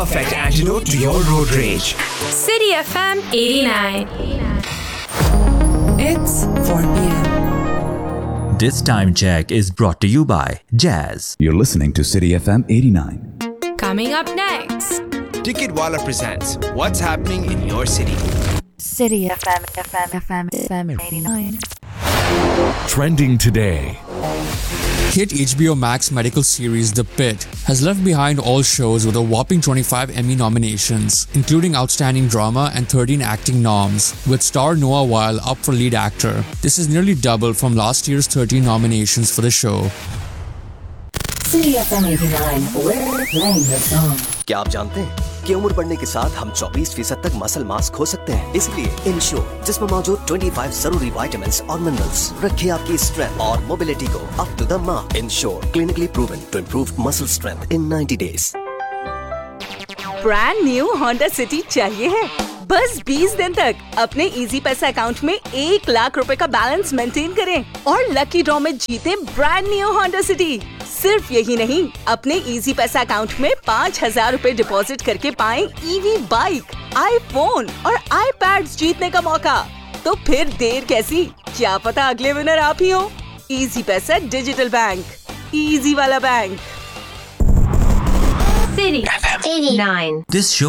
perfect antidote to your road rage. City FM 89. It's 4 p.m. This time check is brought to you by Jazz. You're listening to City FM 89. Coming up next. Ticketwala presents What's Happening in Your City. City FM 89. Trending today. Hit HBO Max medical series The Pitt has left behind all shows with a whopping 25 Emmy nominations, including Outstanding Drama and 13 acting noms, with star Noah Weil up for lead actor. This is nearly double from last year's 13 nominations for the show. City FM 89. We're playing the song. क्या आप जानते हैं कि उम्र बढ़ने के साथ हम 24% तक मसल मास खो सकते हैं? इसलिए इंश्योर, जिसमें मौजूद 25 जरूरी विटामिन्स और मिनरल्स रखे आपकी स्ट्रेंथ और मोबिलिटी को up to the mark. Ensure, clinically proven to improve muscle strength in 90 days. Brand new Honda city चाहिए है? बस 20 दिन तक अपने इजी पैसा अकाउंट में 1 लाख रुपए का बैलेंस मेंटेन करें और लकी ड्रॉ में जीते ब्रांड न्यू होंडा सिटी। सिर्फ यही नहीं, अपने इजी पैसा अकाउंट में 5,000 रुपए डिपॉजिट करके पाएं ईवी बाइक, आईफोन और आईपैड्स जीतने का मौका। तो फिर देर कैसी? क्या पता अगले विनर आप ही हो। इजी पैसा डिजिटल बैंक, इजी वाला bank. City FM 89. This show